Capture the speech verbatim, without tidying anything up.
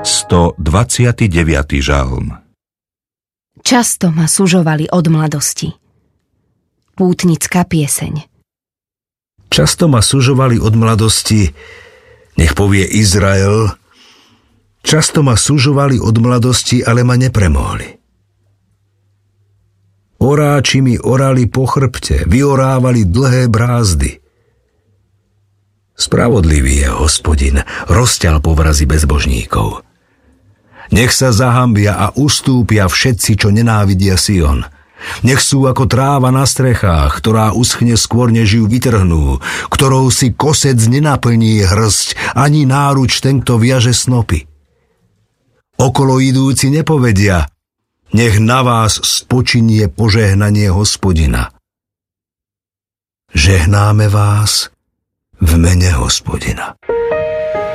stodvadsiaty deviaty žalm. Často ma sužovali od mladosti. Pútnická pieseň. Často ma sužovali od mladosti, nech povie Izrael. Často ma sužovali od mladosti, ale ma nepremohli. Oráči mi orali po chrbte, vyorávali dlhé brázdy. Spravodlivý je Hospodin, rozťal povrazy bezbožníkov. Nech sa zahambia a ustúpia všetci, čo nenávidia Sion. Nech sú ako tráva na strechách, ktorá uschne skôr, než ju vytrhnú, ktorou si kosec nenaplní hrsť, ani náruč ten, kto viaže snopy. Okolo idúci nepovedia, nech na vás spočinie požehnanie Hospodina. Žehnáme vás v mene Hospodina.